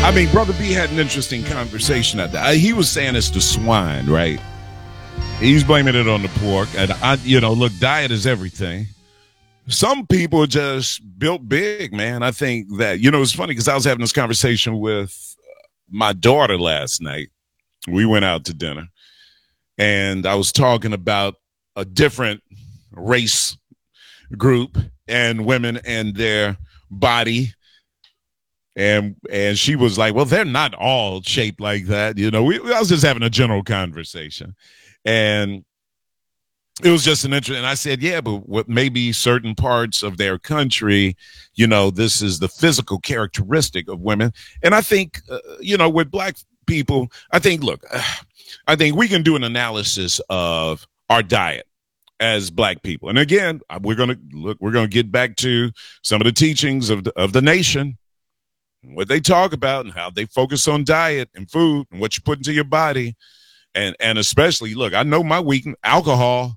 I mean, Brother B had an interesting conversation at that. He was saying it's the swine, right? He's blaming it on the pork. And look, diet is everything. Some people just built big, man. I think that, it's funny because I was having this conversation with my daughter last night. We went out to dinner and I was talking about a different race group and women and their body. And she was like, well, they're not all shaped like that. I was just having a general conversation. And it was just an interest. And I said, yeah, but what maybe certain parts of their country, this is the physical characteristic of women. And I think, with black people, I think we can do an analysis of our diet as black people. And again, we're going to get back to some of the teachings of the nation, what they talk about and how they focus on diet and food and what you put into your body. And especially, look, I know my weakness, alcohol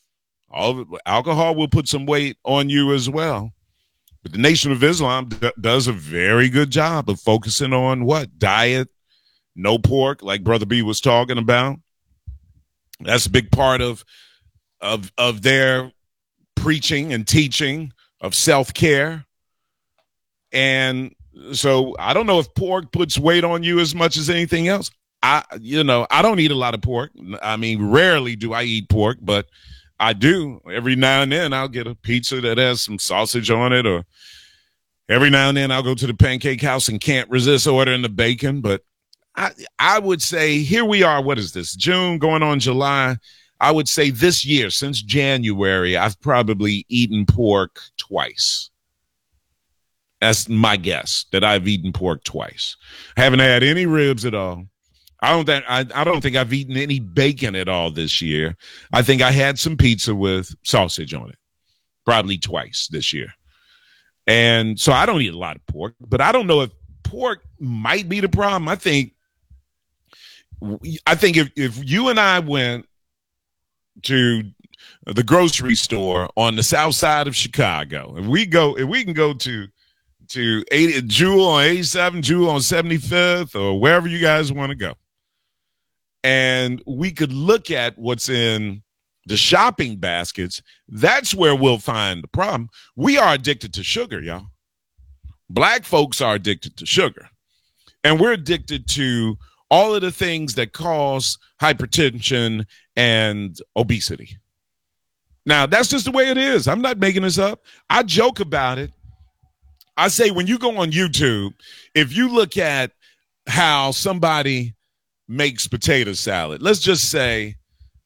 will put some weight on you as well. But the Nation of Islam does a very good job of focusing on what? Diet, no pork, like Brother B was talking about. That's a big part of their preaching and teaching of self-care. And so I don't know if pork puts weight on you as much as anything else. I don't eat a lot of pork. I mean, rarely do I eat pork, but I do. Every now and then I'll get a pizza that has some sausage on it, or every now and then I'll go to the Pancake House and can't resist ordering the bacon. But I would say here we are. What is this? June going on July. I would say this year, since January, I've probably eaten pork twice. That's my guess, that I've eaten pork twice. Haven't had any ribs at all. I don't think I've eaten any bacon at all this year. I think I had some pizza with sausage on it, probably twice this year. And so I don't eat a lot of pork, but I don't know if pork might be the problem. I think if you and I went to the grocery store on the south side of Chicago, if we can go to Jewel on 87, Jewel on 75th, or wherever you guys want to go, and we could look at what's in the shopping baskets, that's where we'll find the problem. We are addicted to sugar, y'all. Black folks are addicted to sugar. And we're addicted to all of the things that cause hypertension and obesity. Now, that's just the way it is. I'm not making this up. I joke about it. I say when you go on YouTube, if you look at how somebody makes potato salad, let's just say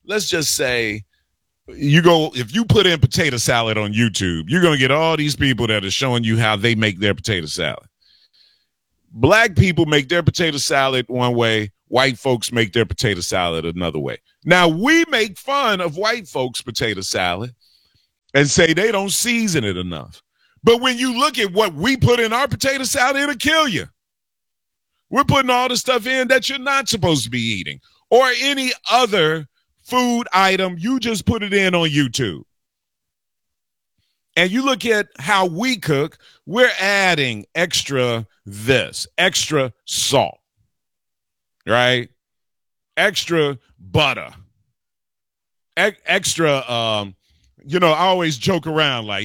if you put in potato salad on YouTube, you're going to get all these people that are showing you how they make their potato salad. Black people make their potato salad one way. White folks make their potato salad another way. Now, we make fun of white folks' potato salad and say they don't season it enough. But when you look at what we put in our potato salad, it'll kill you. We're putting all the stuff in that you're not supposed to be eating, or any other food item. You just put it in on YouTube. And you look at how we cook, we're adding extra salt, right? Extra butter, extra, I always joke around like,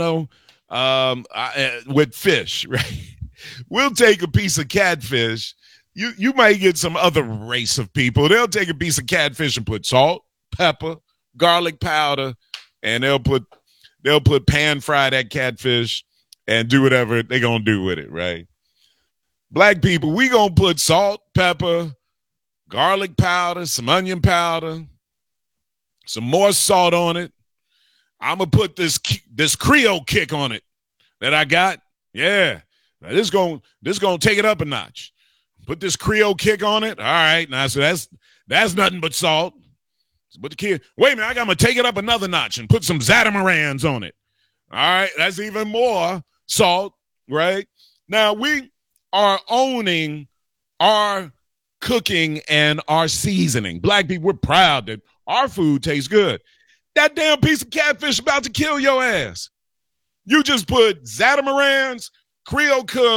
with fish, right? We'll take a piece of catfish. You might get some other race of people. They'll take a piece of catfish and put salt, pepper, garlic powder, and they'll put pan fry that catfish and do whatever they're going to do with it, right? Black people, we going to put salt, pepper, garlic powder, some onion powder, some more salt on it. I'm going to put this Creole kick on it that I got. Yeah. Now this going to take it up a notch. Put this Creole kick on it. All right. Now, so that's nothing but salt. But the kid, wait a minute, I'm going to take it up another notch and put some Zatamarans on it. All right. That's even more salt, right? Now, we are owning our cooking and our seasoning. Black people, we're proud that our food tastes good. That damn piece of catfish about to kill your ass. You just put Zatamarans, Creole cook,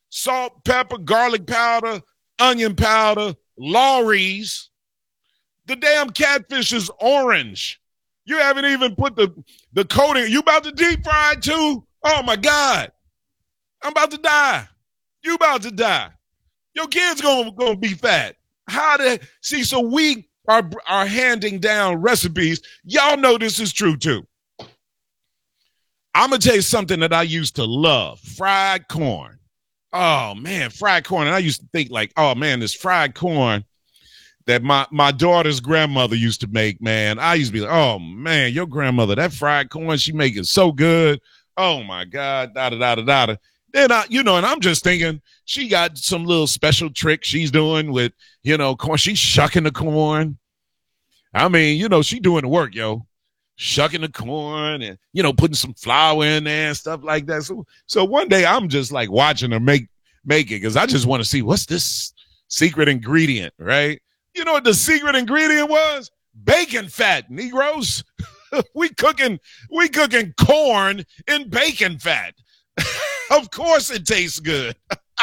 salt, pepper, garlic powder, onion powder, Lawry's. The damn catfish is orange. You haven't even put the coating. You about to deep fry it too? Oh my God. I'm about to die. You about to die. Your kid's gonna be fat. So we are handing down recipes. Y'all know this is true too. I'm gonna tell you something that I used to love: fried corn. Oh man, fried corn. And I used to think like, oh man, this fried corn that my daughter's grandmother used to make, man. I used to be like, oh man, your grandmother, that fried corn she make is so good. Oh my God, da da da da da. Then and I'm just thinking she got some little special trick she's doing with, corn. She's shucking the corn. I mean, she doing the work, yo. Shucking the corn and, putting some flour in there and stuff like that. So one day I'm just like watching her make it because I just want to see what's this secret ingredient, right? You know what the secret ingredient was? Bacon fat, Negroes. we cooking corn in bacon fat. Of course it tastes good.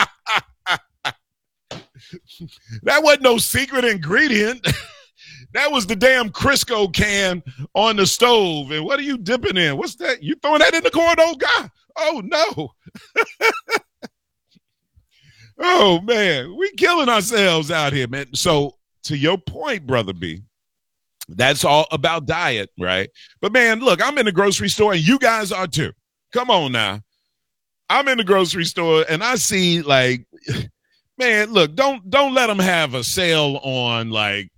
That wasn't no secret ingredient. That was the damn Crisco can on the stove. And what are you dipping in? What's that? You throwing that in the corn, old guy? Oh, no. Oh, man. We killing ourselves out here, man. So to your point, Brother B, that's all about diet, right? But, man, look, I'm in the grocery store, and you guys are too. Come on now. I'm in the grocery store, and I see, like, man, look, don't let them have a sale on, like,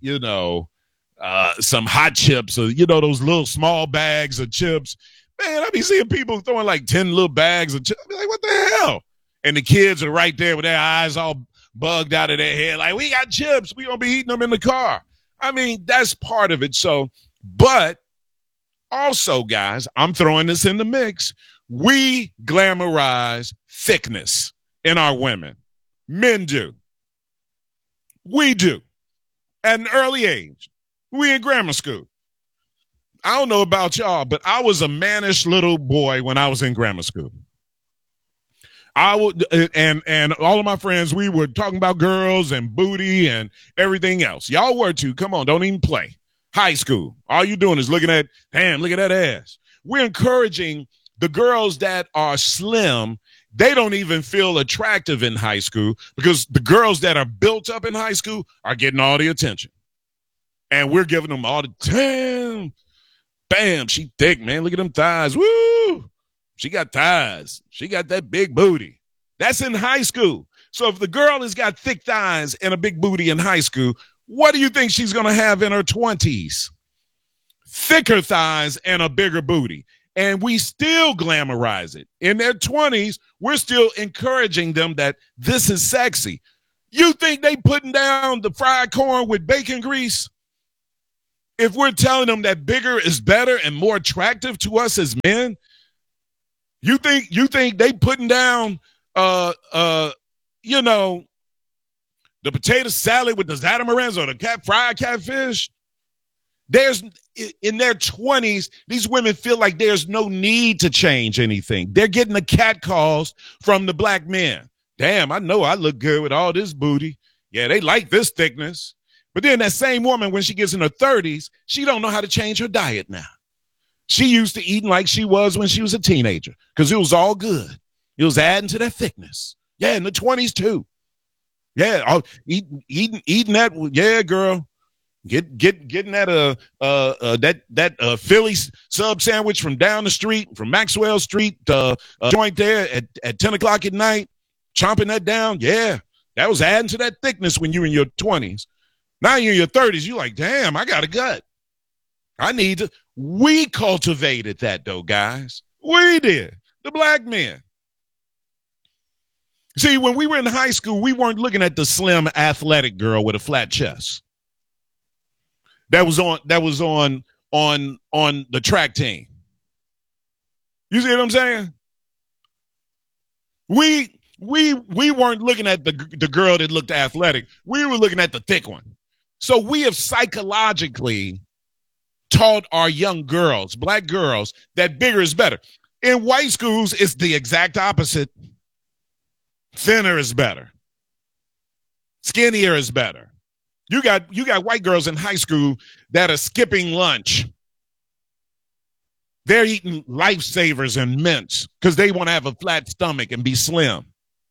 some hot chips or, those little small bags of chips. Man, I be seeing people throwing like 10 little bags of chips. I be like, what the hell? And the kids are right there with their eyes all bugged out of their head. Like, we got chips. We gonna be eating them in the car. I mean, that's part of it. So, but also, guys, I'm throwing this in the mix. We glamorize thickness in our women. Men do. We do. At an early age. We in grammar school. I don't know about y'all, but I was a mannish little boy when I was in grammar school. I would, and all of my friends, we were talking about girls and booty and everything else. Y'all were too. Come on, don't even play. High school. All you doing is looking at, damn, look at that ass. We're encouraging the girls that are slim. They don't even feel attractive in high school because the girls that are built up in high school are getting all the attention. And we're giving them all the damn. Bam, she thick, man. Look at them thighs. Woo! She got thighs. She got that big booty. That's in high school. So if the girl has got thick thighs and a big booty in high school, what do you think she's going to have in her 20s? Thicker thighs and a bigger booty. And we still glamorize it. In their 20s, we're still encouraging them that this is sexy. You think they putting down the fried corn with bacon grease? If we're telling them that bigger is better and more attractive to us as men, you think they putting down the potato salad with the Zatamarans or the fried catfish? There's in their 20s, these women feel like there's no need to change anything. They're getting the cat calls from the black men. Damn, I know I look good with all this booty. Yeah, they like this thickness. But then that same woman, when she gets in her 30s, she don't know how to change her diet now. She used to eating like she was when she was a teenager because it was all good. It was adding to that thickness. Yeah, in the 20s too. Yeah, eating that. Yeah, girl, getting that that Philly sub sandwich from down the street, from Maxwell Street joint there at 10 o'clock at night, chomping that down. Yeah, that was adding to that thickness when you were in your 20s. Now you're in your 30s, you're like, damn, I got a gut. I need to. We cultivated that, though, guys. We did. The black men. See, when we were in high school, we weren't looking at the slim, athletic girl with a flat chest. That was on the track team. You see what I'm saying? We weren't looking at the girl that looked athletic. We were looking at the thick one. So we have psychologically taught our young girls, black girls, that bigger is better. In white schools, it's the exact opposite. Thinner is better. Skinnier is better. You got white girls in high school that are skipping lunch. They're eating Lifesavers and mints because they want to have a flat stomach and be slim.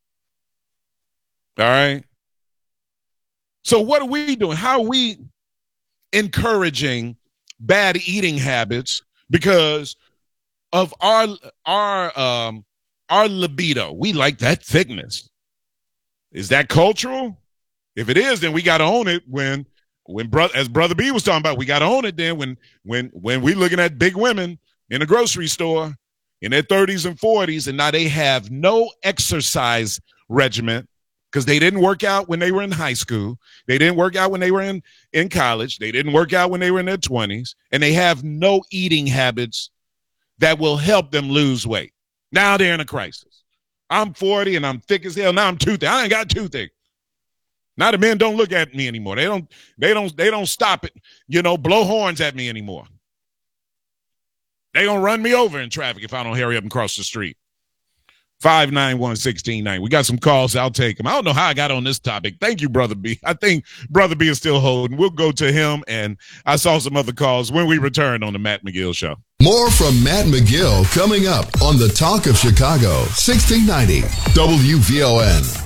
All right? So what are we doing? How are we encouraging bad eating habits because of our libido? We like that thickness. Is that cultural? If it is, then we got to own it. As Brother B was talking about, we got to own it. Then when we looking at big women in a grocery store in their 30s and 40s, and now they have no exercise regimen because they didn't work out when they were in high school. They didn't work out when they were in college. They didn't work out when they were in their 20s, and they have no eating habits that will help them lose weight. Now they're in a crisis. I'm 40 and I'm thick as hell. Now I'm too thick. I ain't got too thick. Now the men don't look at me anymore. They don't stop it, blow horns at me anymore. They gonna run me over in traffic if I don't hurry up and cross the street. 591-1690. We got some calls. I'll take them. I don't know how I got on this topic. Thank you, Brother B. I think Brother B is still holding. We'll go to him, and I saw some other calls when we return on the Matt McGill Show. More from Matt McGill coming up on the Talk of Chicago, 1690 WVON.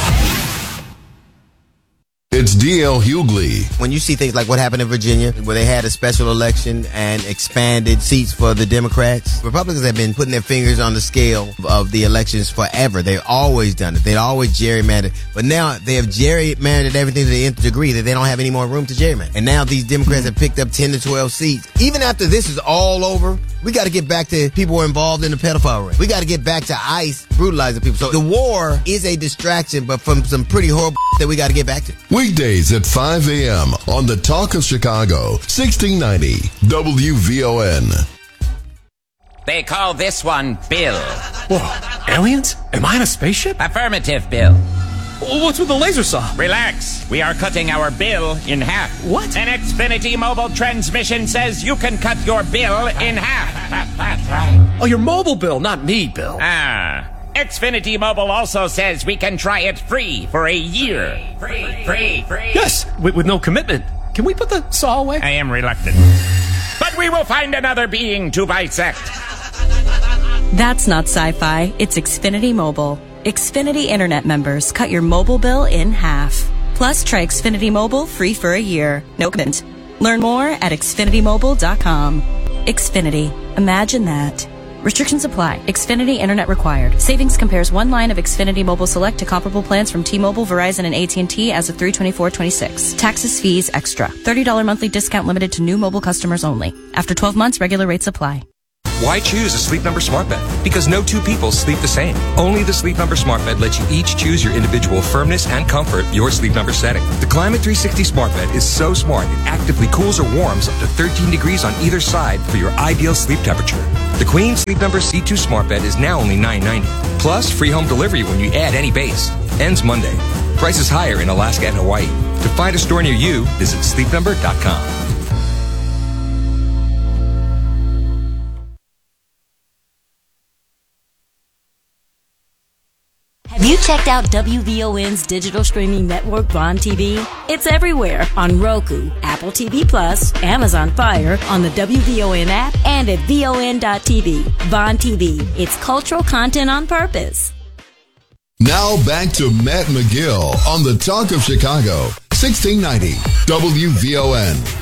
It's D.L. Hughley. When you see things like what happened in Virginia, where they had a special election and expanded seats for the Democrats, Republicans have been putting their fingers on the scale of the elections forever. They've always done it. They've always gerrymandered. But now they have gerrymandered everything to the nth degree that they don't have any more room to gerrymander. And now these Democrats have picked up 10 to 12 seats. Even after this is all over, we got to get back to people who are involved in the pedophile ring. We got to get back to ICE brutalizing people. So the war is a distraction, but from some pretty horrible that we got to get back to. Weekdays at 5 a.m. on the Talk of Chicago, 1690 WVON. They call this one Bill. Whoa, aliens? Am I in a spaceship? Affirmative, Bill. What's with the laser saw? Relax. We are cutting our bill in half. What? An Xfinity mobile transmission says you can cut your bill in half. Oh, your mobile bill, not me, Bill. Xfinity Mobile also says we can try it free for a year. Free. Yes, with no commitment. Can we put the saw away? I am reluctant. But we will find another being to bisect. That's not sci-fi. It's Xfinity Mobile. Xfinity Internet members cut your mobile bill in half. Plus, try Xfinity Mobile free for a year. No commitment. Learn more at XfinityMobile.com. Xfinity. Imagine that. Restrictions apply. Xfinity Internet required. Savings compares one line of Xfinity Mobile Select to comparable plans from T-Mobile, Verizon, and AT&T as of 3/24/26. Taxes, fees, extra. $30 monthly discount limited to new mobile customers only. After 12 months, regular rates apply. Why choose a Sleep Number smart bed? Because no two people sleep the same. Only the Sleep Number smart bed lets you each choose your individual firmness and comfort, your Sleep Number setting. The Climate 360 smart bed is so smart it actively cools or warms up to 13 degrees on either side for your ideal sleep temperature. The Queen Sleep Number C2 smart bed is now only $9.90. Plus, free home delivery when you add any base. Ends Monday. Prices higher in Alaska and Hawaii. To find a store near you, visit sleepnumber.com. Have you checked out WVON's digital streaming network, Vaughn TV? It's everywhere on Roku, Apple TV Plus, Amazon Fire, on the WVON app, and at VON.TV. Vaughn TV. It's cultural content on purpose. Now back to Matt McGill on the Talk of Chicago, 1690 WVON.